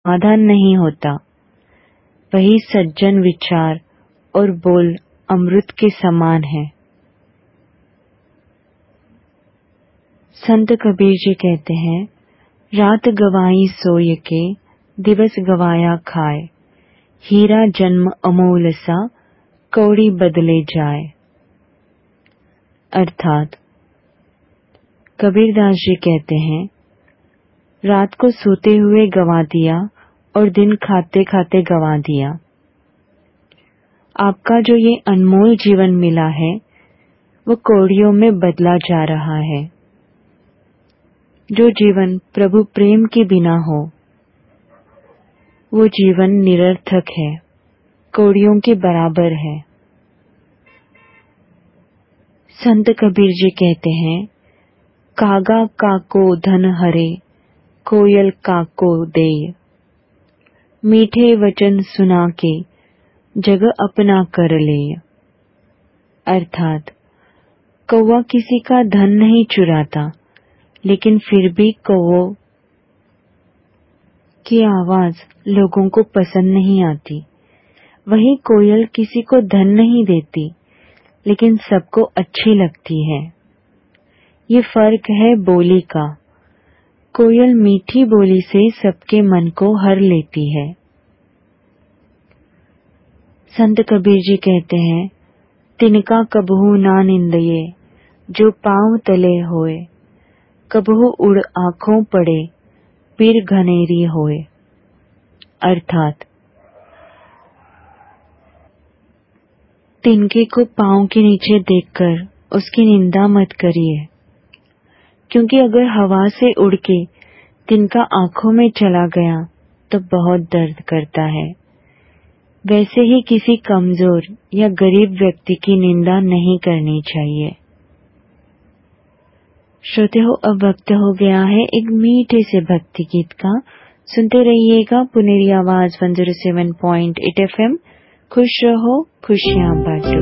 समाधान नहीं होता। वही सज्जन विचार और बोल अमृत के समान है। संत कबीर जी कहते हैं, रात गवाई सोय के, दिवस गवाया खाए, हीरा जन्म अमूल सा, कौड़ी बदले जाए। अर्थात कबीरदास जी कहते हैं, रात को सोते हुए गवा दिया और दिन खाते खाते गवा दिया। आपका जो ये अनमोल जीवन मिला है वो कौड़ियों में बदला जा रहा है। जो जीवन प्रभु प्रेम के बिना हो वो जीवन निरर्थक है, कौड़ियों के बराबर है। संत कबीर जी कहते हैं, कागा काको धन हरे, कोयल काको देय, मीठे वचन सुना के जग अपना कर ले। अर्थात कौवा किसी का धन नहीं चुराता, लेकिन फिर भी कौवों की आवाज लोगों को पसंद नहीं आती। वही कोयल किसी को धन नहीं देती, लेकिन सबको अच्छी लगती है। ये फर्क है बोली का। कोयल मीठी बोली से सबके मन को हर लेती है। संत कबीर जी कहते हैं, तिनका कबहू ना निंदये, जो पाँव तले होए, कबहू उड़ आँखों पड़े, पीर घनेरी होए। अर्थात तिनके को पाँव के नीचे देखकर उसकी निंदा मत करिए, क्योंकि अगर हवा से उड़ के तिनका आँखों में चला गया तो बहुत दर्द करता है। वैसे ही किसी कमजोर या गरीब व्यक्ति की निंदा नहीं करनी चाहिए। श्रोतेहो, अब वक्त हो गया है एक मीठे से भक्ति गीत का। सुनते रहिएगा पुनेरी आवाज 107.8 FM। खुश रहो, खुशियाँ बांटो।